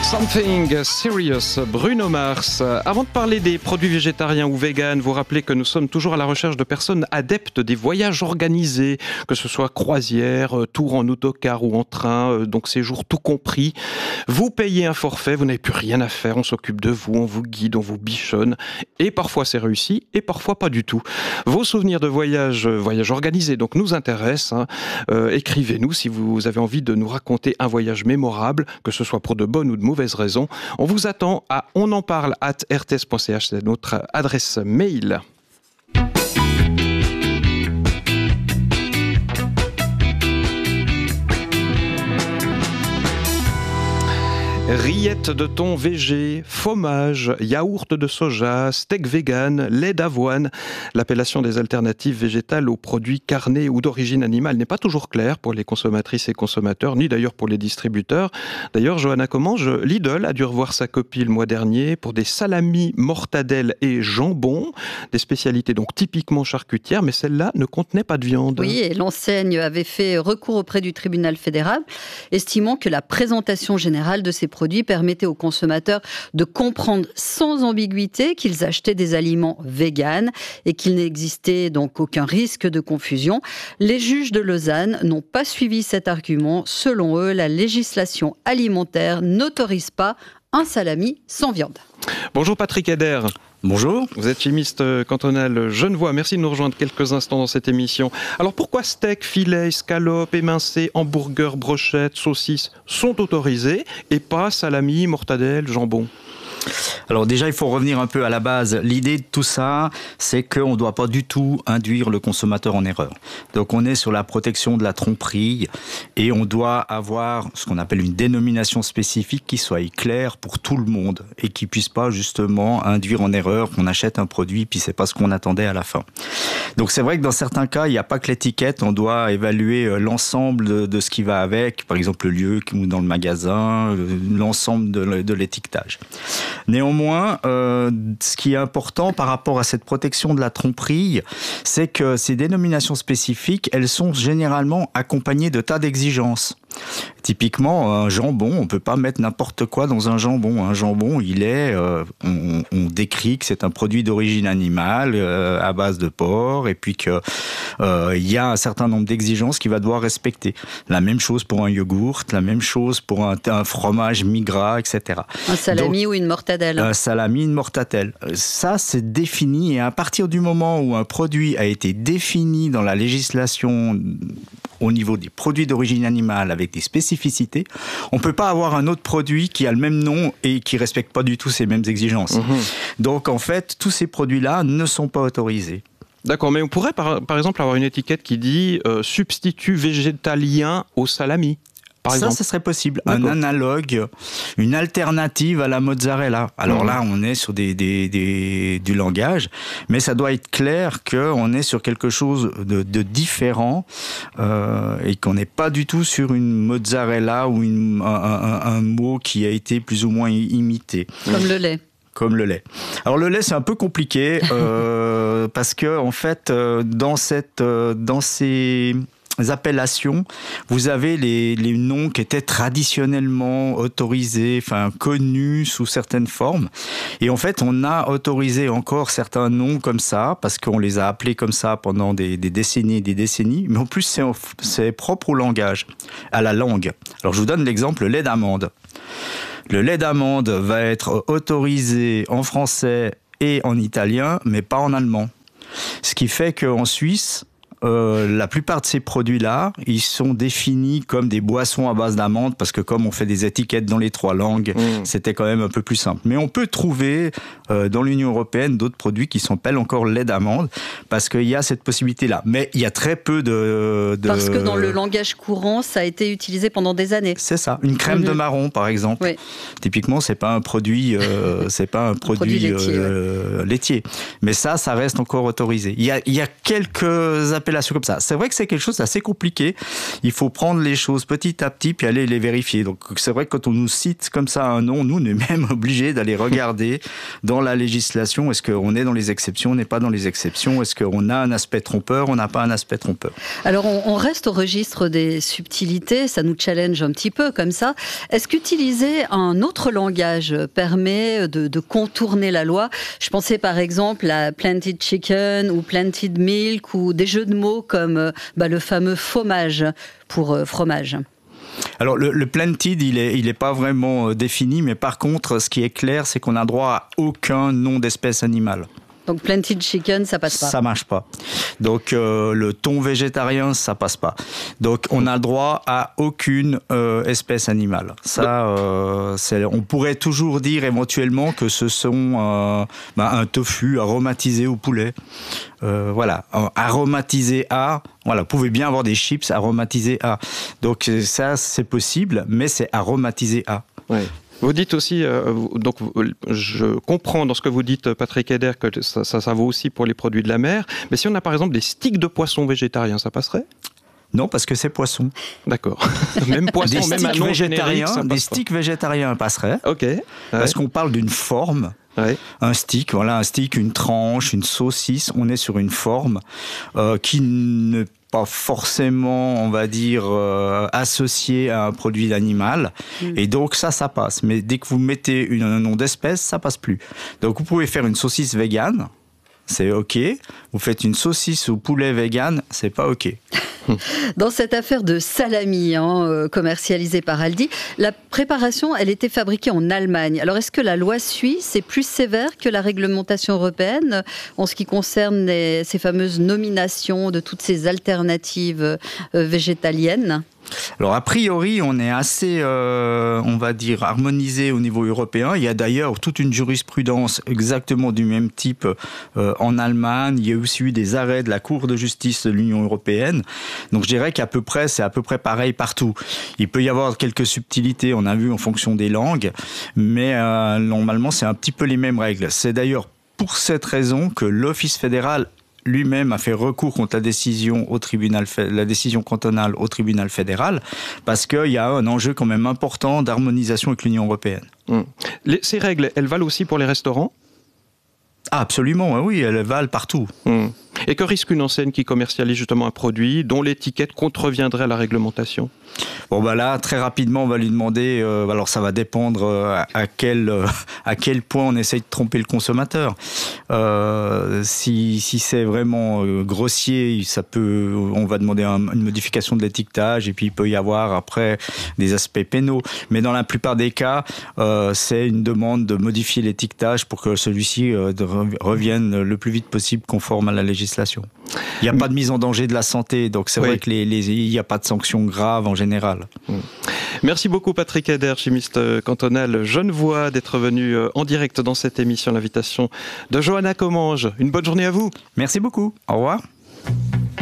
Something Serious, Bruno Mars. Avant de parler des produits végétariens ou véganes, vous rappelez que nous sommes toujours à la recherche de personnes adeptes des voyages organisés, que ce soit croisière, tour en autocar ou en train, donc séjour tout compris. Vous payez un forfait, vous n'avez plus rien à faire, on s'occupe de vous, on vous guide, on vous bichonne, et parfois c'est réussi, et parfois pas du tout. Vos souvenirs de voyage organisés donc nous intéressent. Écrivez-nous si vous avez envie de nous raconter un voyage mémorable, que ce soit pour de bonnes ou de mauvaises raisons. On vous attend à onenparle@rts.ch, c'est notre adresse mail. Rillettes de thon végé, fromage, yaourt de soja, steak vegan, lait d'avoine. L'appellation des alternatives végétales aux produits carnés ou d'origine animale n'est pas toujours claire pour les consommatrices et consommateurs, ni d'ailleurs pour les distributeurs. D'ailleurs, Johanna Commange, Lidl a dû revoir sa copie le mois dernier pour des salamis, mortadelles et jambon, des spécialités donc typiquement charcutières, mais celle-là ne contenait pas de viande. Oui, et l'enseigne avait fait recours auprès du tribunal fédéral, estimant que la présentation générale de ces produits permettait aux consommateurs de comprendre sans ambiguïté qu'ils achetaient des aliments véganes et qu'il n'existait donc aucun risque de confusion. Les juges de Lausanne n'ont pas suivi cet argument. Selon eux, la législation alimentaire n'autorise pas un salami sans viande. Bonjour Patrick Eder. Bonjour. Vous êtes chimiste cantonal genevois. Merci de nous rejoindre quelques instants dans cette émission. Alors pourquoi steak, filet, escalope, émincé, hamburger, brochette, saucisse sont autorisés et pas salami, mortadelle, jambon ? Alors déjà, il faut revenir un peu à la base. L'idée de tout ça, c'est qu'on ne doit pas du tout induire le consommateur en erreur. Donc on est sur la protection de la tromperie et on doit avoir ce qu'on appelle une dénomination spécifique qui soit claire pour tout le monde et qui ne puisse pas justement induire en erreur qu'on achète un produit puis c'est pas ce qu'on attendait à la fin. Donc c'est vrai que dans certains cas, il n'y a pas que l'étiquette, on doit évaluer l'ensemble de ce qui va avec, par exemple le lieu ou dans le magasin, l'ensemble de l'étiquetage. Néanmoins, ce qui est important par rapport à cette protection de la tromperie, c'est que ces dénominations spécifiques, elles sont généralement accompagnées de tas d'exigences. Typiquement, un jambon, on ne peut pas mettre n'importe quoi dans un jambon. Un jambon, on décrit que c'est un produit d'origine animale à base de porc et puis qu'il y a un certain nombre d'exigences qu'il va devoir respecter. La même chose pour un yogourt, la même chose pour un fromage mi-gras, etc. Un salami ou une mortadelle. Un salami, une mortadelle. Ça, c'est défini et à partir du moment où un produit a été défini dans la législation au niveau des produits d'origine animale avec des spécificités, on ne peut pas avoir un autre produit qui a le même nom et qui ne respecte pas du tout ces mêmes exigences. Donc en fait, tous ces produits-là ne sont pas autorisés. D'accord, mais on pourrait par exemple avoir une étiquette qui dit substitut végétalien au salami. Ça serait possible. D'accord. Un analogue, une alternative à la mozzarella. Alors là, on est sur du langage, mais ça doit être clair qu'on est sur quelque chose de différent et qu'on n'est pas du tout sur une mozzarella ou un mot qui a été plus ou moins imité. Comme le lait. Comme le lait. Alors le lait, c'est un peu compliqué parce que en fait, dans ces appellations, vous avez les noms qui étaient traditionnellement autorisés, enfin connus sous certaines formes. Et en fait, on a autorisé encore certains noms comme ça, parce qu'on les a appelés comme ça pendant des décennies et des décennies. Mais en plus, c'est propre au langage, à la langue. Alors, je vous donne l'exemple, le lait d'amande. Le lait d'amande va être autorisé en français et en italien, mais pas en allemand. Ce qui fait qu'en Suisse, la plupart de ces produits-là, ils sont définis comme des boissons à base d'amande parce que comme on fait des étiquettes dans les 3 langues, c'était quand même un peu plus simple. Mais on peut trouver dans l'Union européenne d'autres produits qui s'appellent encore lait d'amande parce qu'il y a cette possibilité-là. Mais il y a très peu de... Parce que dans le langage courant, ça a été utilisé pendant des années. C'est ça. Une crème de marron, par exemple. Oui. Typiquement, c'est pas un produit, laitier. Mais ça reste encore autorisé. Il y a quelques appellations appellations comme ça. C'est vrai que c'est quelque chose d'assez compliqué. Il faut prendre les choses petit à petit puis aller les vérifier. Donc c'est vrai que quand on nous cite comme ça un nom, nous on est même obligés d'aller regarder dans la législation. Est-ce qu'on est dans les exceptions, on n'est pas dans les exceptions? Est-ce qu'on a un aspect trompeur, on n'a pas un aspect trompeur? Alors on reste au registre des subtilités, ça nous challenge un petit peu comme ça. Est-ce qu'utiliser un autre langage permet de contourner la loi? Je pensais par exemple à planted chicken ou planted milk ou des jeux de mots comme le fameux fromage pour fromage. Alors le planted, il est pas vraiment défini, mais par contre, ce qui est clair, c'est qu'on n'a droit à aucun nom d'espèce animale. Donc planted chicken, ça passe pas. Ça marche pas. Donc le thon végétarien, ça passe pas. Donc on a le droit à aucune espèce animale. Ça, on pourrait toujours dire éventuellement que ce sont un tofu aromatisé au poulet. Voilà, aromatisé à. Voilà, vous pouvez bien avoir des chips aromatisés à. Donc ça, c'est possible, mais c'est aromatisé à. Ouais. Vous dites aussi, donc je comprends dans ce que vous dites, Patrick Eder, que ça vaut aussi pour les produits de la mer. Mais si on a par exemple des sticks de poisson végétariens, ça passerait ? Non, parce que c'est poisson. D'accord. Même poisson, même un nom générique, ça passe des sticks végétariens passeraient. Ok. Ouais. Parce qu'on parle d'une forme. Ouais. Un stick, une tranche, une saucisse. On est sur une forme qui ne pas forcément, on va dire, associé à un produit animal. Et donc ça passe. Mais dès que vous mettez un nom d'espèce, ça passe plus. Donc vous pouvez faire une saucisse végane, c'est OK. Vous faites une saucisse au poulet végane, c'est pas OK. Dans cette affaire de salami commercialisée par Aldi, la préparation, elle était fabriquée en Allemagne. Alors est-ce que la loi suisse est plus sévère que la réglementation européenne en ce qui concerne ces fameuses nominations de toutes ces alternatives végétaliennes ? Alors a priori, on est assez, on va dire, harmonisé au niveau européen. Il y a d'ailleurs toute une jurisprudence exactement du même type en Allemagne. Il y a aussi eu des arrêts de la Cour de justice de l'Union européenne. Donc je dirais c'est à peu près pareil partout. Il peut y avoir quelques subtilités, on a vu en fonction des langues, mais normalement c'est un petit peu les mêmes règles. C'est d'ailleurs pour cette raison que l'Office fédéral lui-même a fait recours contre la décision cantonale au tribunal fédéral, parce qu'il y a un enjeu quand même important d'harmonisation avec l'Union européenne. Ces règles, elles valent aussi pour les restaurants ? Ah, absolument, oui, elles valent partout. Et que risque une enseigne qui commercialise justement un produit dont l'étiquette contreviendrait à la réglementation ? Bon là, très rapidement, on va lui demander, alors ça va dépendre à quel point on essaye de tromper le consommateur. Si c'est vraiment grossier, on va demander une modification de l'étiquetage et puis il peut y avoir après des aspects pénaux. Mais dans la plupart des cas, c'est une demande de modifier l'étiquetage pour que celui-ci revienne le plus vite possible conforme à la législation. Il n'y a pas de mise en danger de la santé, donc c'est vrai qu'il n'y a pas de sanctions graves en général. Merci beaucoup Patrick Eder, chimiste cantonal genevois, d'être venu en direct dans cette émission, l'invitation de Johanna Commange. Une bonne journée à vous. Merci beaucoup. Au revoir.